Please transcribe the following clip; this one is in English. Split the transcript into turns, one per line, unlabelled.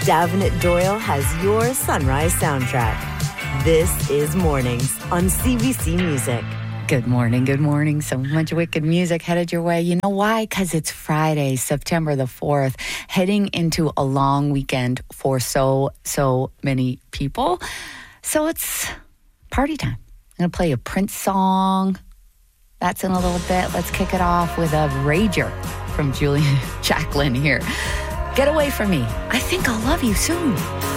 Davenant Doyle has your sunrise soundtrack. This is Mornings on CBC Music.
Good morning, good morning. So much wicked music headed your way. You know why? Because it's Friday, September the 4th, heading into a long weekend for so many people. So it's party time. I'm going to play a Prince song. That's in a little bit. Let's kick it off with a rager from Julian Jacqueline here. Get away from me. I think I'll love you soon.